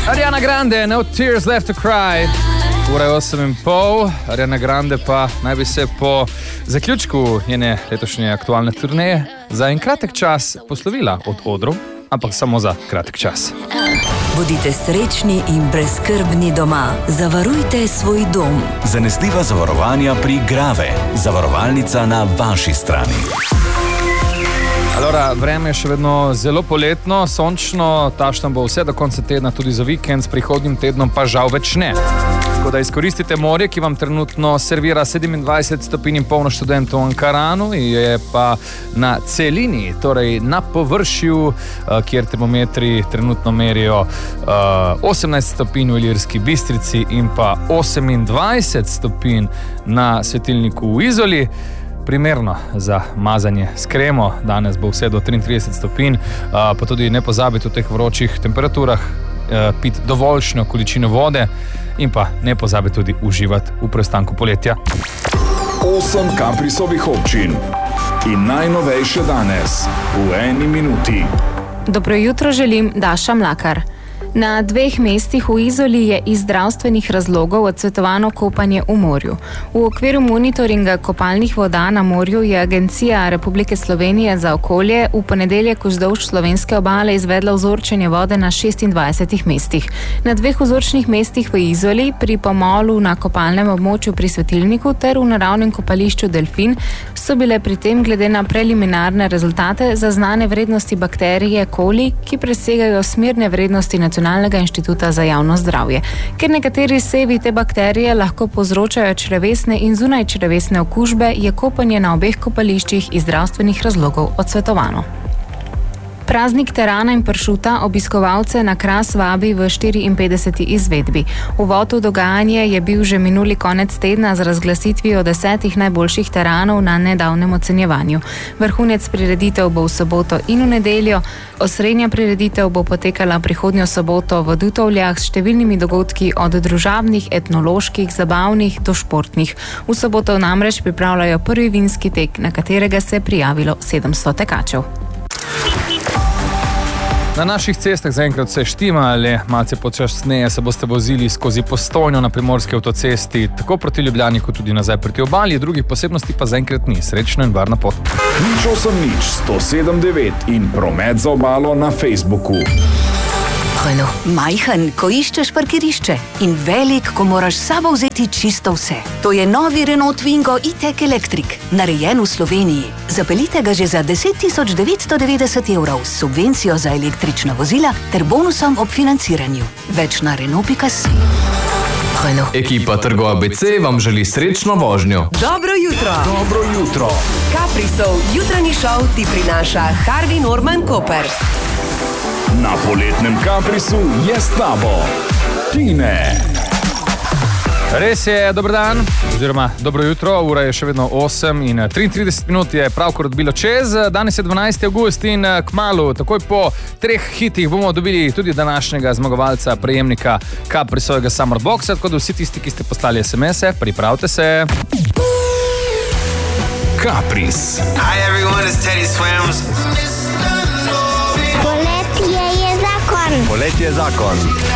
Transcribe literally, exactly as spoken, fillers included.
Ariana Grande, No Tears Left to Cry. Ura je osem in pol, Ariana Grande pa naj bi se po zaključku njene letošnje aktualne turneje za en kratek čas poslovila od odrov, ampak samo za kratek čas. Bodite srečni in brezskrbni doma. Zavarujte svoj dom. Zanesljiva zavarovanja pri Grave. Zavarovalnica na vaši strani. Alora, vreme je še vedno zelo poletno, sončno, tašno bo vse do konca tedna, tudi za vikend, s prihodnjim tednom pa žal več ne. Tako da izkoristite morje, ki vam trenutno servira sedemindvajset stopinj in polno študentov v Ankaranu, je pa na celini, torej na površju, kjer termometri trenutno merijo osemnajst stopinj v Ilirski Bistrici in pa osemindvajset stopinj na svetilniku v Izoli. Primerno za mazanje s kremo, danes bo vse do triintrideset stopinj, pa tudi ne pozabite v teh vročih temperaturah piti dovoljšno količino vode in pa ne pozabite tudi uživati v preostanku poletja. Osem Caprisovih občin in najnovejše danes v eni minuti. Dobro jutro želim, Daša Mlakar. Na dveh mestih v Izoli je iz zdravstvenih razlogov odsvetovano kopanje v morju. V okviru monitoringa kopalnih voda na morju je Agencija Republike Slovenije za okolje v ponedeljek vzdolž slovenske obale izvedla vzorčenje vode na šestindvajsetih mestih. Na dveh vzorčnih mestih v Izoli, pri pomolu na kopalnem območju pri Svetilniku ter v naravnem kopališču Delfin so bile pri tem glede na preliminarne rezultate zaznane vrednosti bakterije koli, ki presegajo smirne vrednosti Nacionalnega inštituta za javno zdravje. Ker nekateri sevi te bakterije lahko povzročajo črevesne in zunajčrevesne okužbe, je kopanje na obeh kopališčih iz zdravstvenih razlogov odsvetovano. Praznik terana in pršuta obiskovalce na Kras vabi v štiriinpetdeseti izvedbi. Uvod v dogajanje je bil že minuli konec tedna z razglasitvijo desetih najboljših teranov na nedavnem ocenjevanju. Vrhunec prireditev bo v soboto in v nedeljo, osrednja prireditev bo potekala prihodnjo soboto v Dutovljah s številnimi dogodki od družabnih, etnoloških, zabavnih do športnih. V soboto namreč pripravljajo prvi vinski tek, na katerega se je prijavilo sedemsto tekačev. Na naših cestah zaenkrat vse štima, le malce počasneje se boste vozili skozi Postojno na primorski avtocesti, tako proti Ljubljani kot tudi nazaj proti obali, drugih posebnosti pa zaenkrat ni. Srečno in varna pot. Nič osem nič, sto sedem devet in promet za obalo na Facebooku. Hojno, majhen, ko iščeš parkirišče in velik, ko moraš sabo vzeti čisto vse. To je novi Renault Twingo e-tech Electric, narejen v Sloveniji. Zapeljite ga že za deset tisoč devetsto devetdeset evrov s subvencijo za električna vozila ter bonusom ob financiranju. Več na Renault pika si. Hojno. Ekipa Trgo A B C vam želi srečno vožnjo. Dobro jutro. Dobro jutro. Caprisov jutranji šov ti prinaša Harvey Norman Koper. Na poletnem Caprisu je s tabo Tine. Res je, dober dan, oziroma dobro jutro, ura je še vedno osem in triintrideset minut je pravkar odbilo čez. Danes je dvanajsti avgust in kmalu, takoj po treh hitih, bomo dobili tudi današnjega zmagovalca, prejemnika Caprisovega Summer Boxa, tako da vsi tisti, ki ste poslali es em ese, pripravite se. Capris. Hi everyone, it's Teddy Swims. Poletje je zakon. Poletje je zakon.